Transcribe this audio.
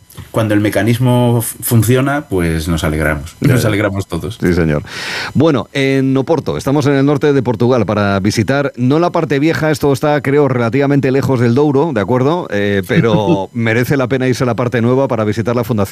cuando el mecanismo funciona, pues nos alegramos. Nos alegramos todos. Sí, señor. Bueno, en Oporto, estamos en el norte de Portugal para visitar, no la parte vieja, esto está, creo, relativamente lejos del Douro, ¿de acuerdo? Pero merece la pena irse a la parte nueva para visitar la Fundación